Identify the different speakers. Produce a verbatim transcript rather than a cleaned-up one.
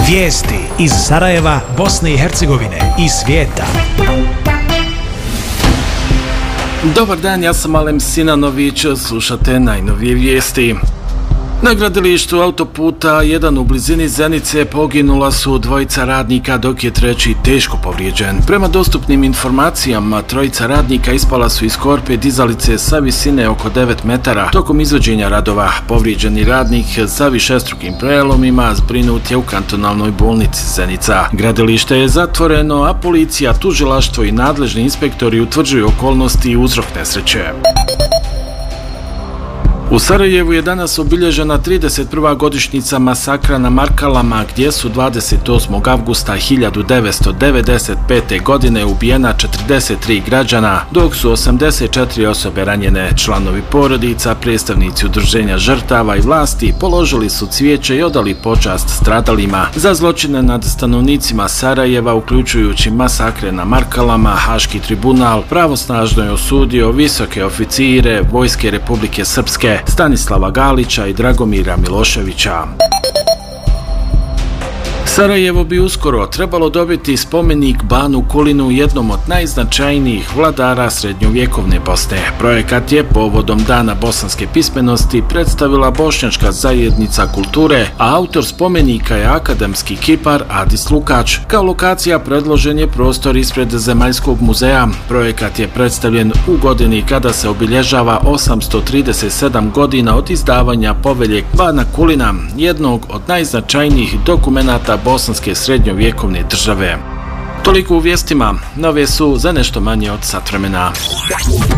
Speaker 1: Vijesti iz Sarajeva, Bosne i Hercegovine i svijeta.
Speaker 2: Dobar dan, ja sam Alem Sinanović, slušate najnovije vijesti. Na gradilištu autoputa jedan u blizini Zenice poginula su dvojica radnika, dok je treći teško povrijeđen. Prema dostupnim informacijama, trojica radnika ispala su iz korpe dizalice sa visine oko devet metara. Tokom izvođenja radova, povrijeđeni radnik sa višestrukim prelomima zbrinut je u kantonalnoj bolnici Zenica. Gradilište je zatvoreno, a policija, tužilaštvo i nadležni inspektori utvrđuju okolnosti i uzrok nesreće. U Sarajevu je danas obilježena trideset prva godišnjica masakra na Markalama, gdje su dvadeset osmog avgusta hiljadu devetsto devedeset pete. godine ubijena četrdeset tri građana, dok su osamdeset četiri osobe ranjene. Članovi porodica, predstavnici udruženja žrtava i vlasti položili su cvijeće i odali počast stradalima. Za zločine nad stanovnicima Sarajeva, uključujući masakre na Markalama, Haški tribunal pravosnažno je osudio visoke oficire Vojske Republike Srpske Stanislava Galića i Dragomira Miloševića. Sarajevo bi uskoro trebalo dobiti spomenik Banu Kulinu, jednom od najznačajnijih vladara srednjovjekovne Bosne. Projekat je povodom Dana bosanske pismenosti predstavila Bošnjačka zajednica kulture, a autor spomenika je akademski kipar Adis Lukač. Kao lokacija predložen je prostor ispred Zemaljskog muzeja. Projekat je predstavljen u godini kada se obilježava osamsto trideset sedam godina od izdavanja povelje Bana Kulina, jednog od najznačajnijih dokumenata bosanske srednjovjekovne države. Toliko u vijestima, nove su za nešto manje od sat vremena.